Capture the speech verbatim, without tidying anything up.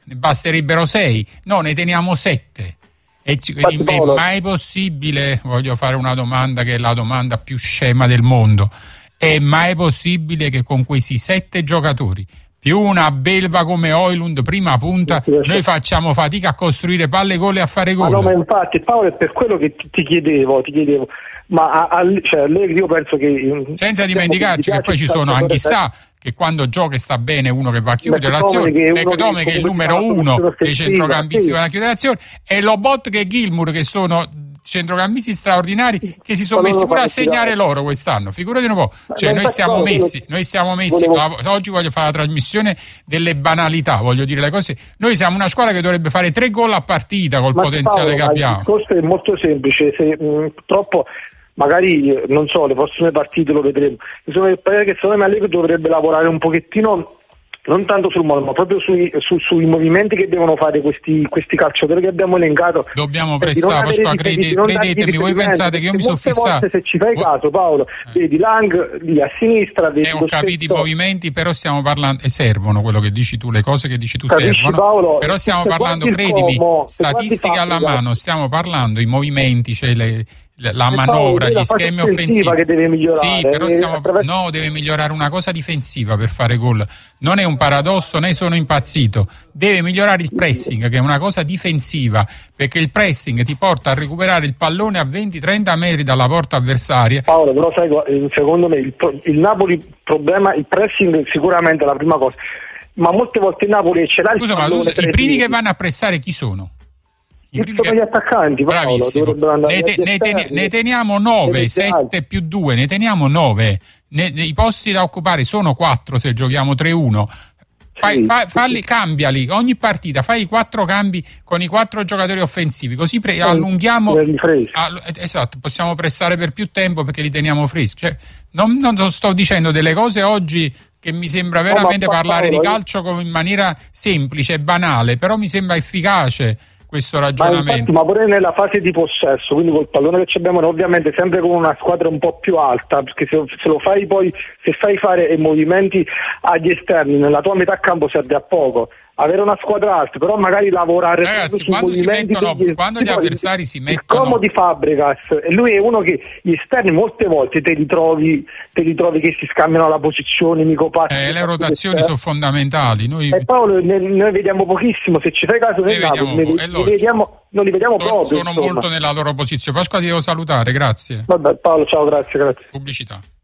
ne basterebbero sei, no, ne teniamo sette. E ci, è mai possibile, voglio fare una domanda che è la domanda più scema del mondo, è mai possibile che con questi sette giocatori più una belva come Højlund prima punta noi facciamo fatica a costruire palle gol e a fare gol? Ma no, ma infatti Paolo, è per quello che ti, ti chiedevo ti chiedevo ma a, a, cioè, Allegri, io penso che senza dimenticarci che, che poi ci sono anche sa che quando gioca sta bene uno che va a chiudere l'azione, McTominay che è il numero uno dei centrocampisti che vanno a chiudere l'azione, e Lobot che è Gilmour, che sono centrocampisti straordinari che si sono messi pure a segnare loro quest'anno, figurati un po', cioè noi siamo messi noi siamo messi oggi voglio fare la trasmissione delle banalità, voglio dire le cose, noi siamo una squadra che dovrebbe fare tre gol a partita col ma potenziale Paolo, che abbiamo. Il discorso è molto semplice, se mh, purtroppo magari non so, le prossime partite lo vedremo, insomma, che secondo me Allegri dovrebbe lavorare un pochettino non tanto sul modo, ma proprio sui, su, sui movimenti che devono fare questi, questi calciatori che abbiamo elencato. Dobbiamo prestare, Pasqua, credi, credetemi, voi pensate che io mi sono fissato? Se ci fai caso, Paolo, eh. vedi Lang lì a sinistra, vedi eh, ho capito stesso... i movimenti, però stiamo parlando, e servono quello che dici tu, le cose che dici tu Capisci, servono, Paolo, però stiamo parlando, credimi, como, statistica alla mano, stiamo parlando, i movimenti, cioè le... la manovra, gli schemi offensivi che deve migliorare. Sì, però stiamo... attraverso... no, deve migliorare una cosa difensiva per fare gol. Non è un paradosso, né sono impazzito. Deve migliorare il pressing, che è una cosa difensiva, perché il pressing ti porta a recuperare il pallone a venti trenta metri dalla porta avversaria. Paolo, però sai, secondo me il, il Napoli, il problema, il pressing sicuramente è la prima cosa, ma molte volte il Napoli ce l'ha il Scusa, pallone. Ma tu, i primi che vanno a pressare chi sono? I primi che... gli attaccanti, Paolo, ne, te, ne, ten, ne teniamo nove, sette più due, ne teniamo nove. Ne, I posti da occupare sono quattro se giochiamo tre uno. Fai, sì, fa, falli, sì. Cambiali ogni partita, fai i quattro cambi con i quattro giocatori offensivi, così pre- allunghiamo. All, esatto, possiamo pressare per più tempo perché li teniamo freschi. Cioè, non, non sto dicendo delle cose oggi che mi sembra veramente no, parlare Paolo, di calcio io... in maniera semplice e banale, però mi sembra efficace questo ragionamento. Ma, infatti, ma pure nella fase di possesso, quindi col pallone che abbiamo noi, ovviamente sempre con una squadra un po' più alta, perché se, se lo fai poi, se fai fare movimenti agli esterni nella tua metà campo serve a poco. Avere una squadra alta, però magari lavorare Ragazzi, quando, si mettono, degli, quando gli avversari si mettono come di Fabregas, e lui è uno che gli esterni molte volte te li trovi te li trovi che si scambiano la posizione, Nicopazzi, eh, le rotazioni sono fondamentali. Noi... E Paolo, ne, noi vediamo pochissimo, se ci fai caso ne vediamo, ne, ne vediamo, non li vediamo sono, proprio. Sono insomma. molto nella loro posizione. Pasqua, ti devo salutare, grazie. Vabbè, Paolo, ciao, grazie, grazie. Pubblicità.